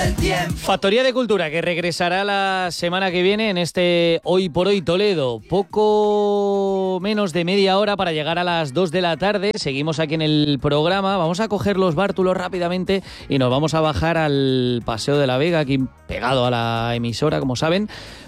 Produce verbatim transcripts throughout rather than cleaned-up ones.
Factoría de Cultura, que regresará la semana que viene en este Hoy por Hoy Toledo. Poco menos de media hora para llegar a las dos de la tarde. Seguimos aquí en el programa. Vamos a coger los bártulos rápidamente y nos vamos a bajar al Paseo de la Vega, aquí pegado a la emisora, como saben,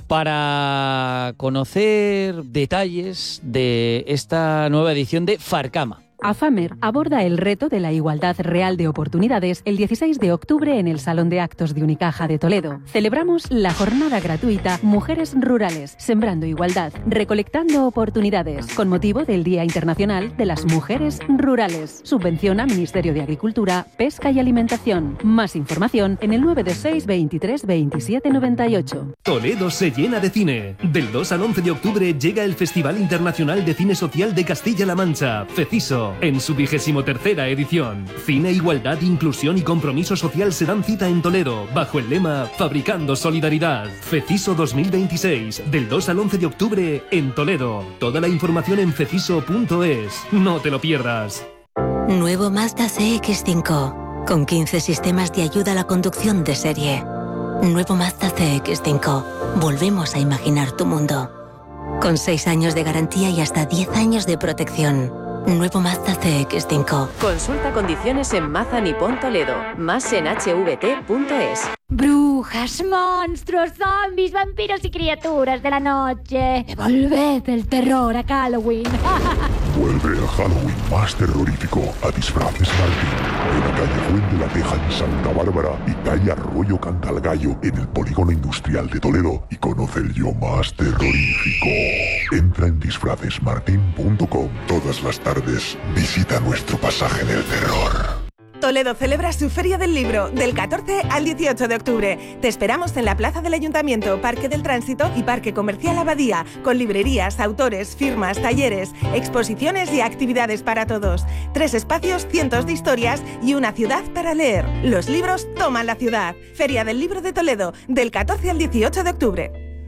para conocer detalles de esta nueva edición de Farcama. AFAMER aborda el reto de la igualdad real de oportunidades el dieciséis de octubre en el Salón de Actos de Unicaja de Toledo. Celebramos la jornada gratuita Mujeres Rurales, Sembrando Igualdad, Recolectando Oportunidades, con motivo del Día Internacional de las Mujeres Rurales. Subvenciona Ministerio de Agricultura, Pesca y Alimentación. Más información en el nueve dos seis, veintitrés, veintisiete, noventa y ocho. Toledo se llena de cine. Del dos al once de octubre llega el Festival Internacional de Cine Social de Castilla-La Mancha, FECISO, en su vigésimo tercera edición. Cine, igualdad, inclusión y compromiso social se dan cita en Toledo, bajo el lema Fabricando Solidaridad. FECISO dos mil veintiséis, del dos al once de octubre en Toledo. Toda la información en feciso punto es. No te lo pierdas. Nuevo Mazda C X cinco, con quince sistemas de ayuda a la conducción de serie. Nuevo Mazda C X cinco. Volvemos a imaginar tu mundo. Con seis años de garantía y hasta diez años de protección. Nuevo Mazda C X cinco. Consulta condiciones en Mazda Nippon Toledo. Más en h v t punto es. Brujas, monstruos, zombies, vampiros y criaturas de la noche. Devolved el terror a Halloween. Vuelve el Halloween más terrorífico a Disfraces Martín, en la calle Fuente de la Teja en Santa Bárbara y calle Arroyo Cantalgallo en el Polígono Industrial de Toledo, y conoce el yo más terrorífico. Entra en disfraces martin punto com. Todas las tardes visita nuestro pasaje en el terror. Toledo celebra su Feria del Libro del catorce al dieciocho de octubre. Te esperamos en la Plaza del Ayuntamiento, Parque del Tránsito y Parque Comercial Abadía, con librerías, autores, firmas, talleres, exposiciones y actividades para todos. Tres espacios, cientos de historias y una ciudad para leer. Los libros toman la ciudad. Feria del Libro de Toledo, del catorce al dieciocho de octubre.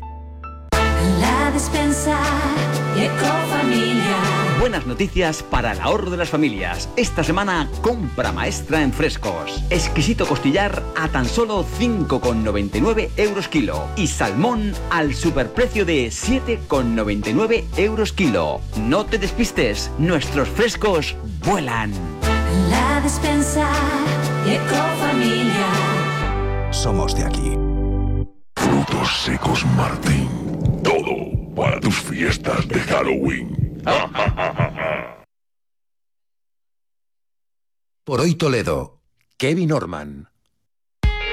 La Despensa y Ecofamilia. Buenas noticias para el ahorro de las familias. Esta semana, compra maestra en frescos. Exquisito costillar a tan solo cinco con noventa y nueve euros kilo. Y salmón al superprecio de siete con noventa y nueve euros kilo. No te despistes, nuestros frescos vuelan. La Despensa y Ecofamilia. Somos de aquí. Frutos secos Martín. Todo para tus fiestas de Halloween. Por Hoy Toledo, Kevin Orman.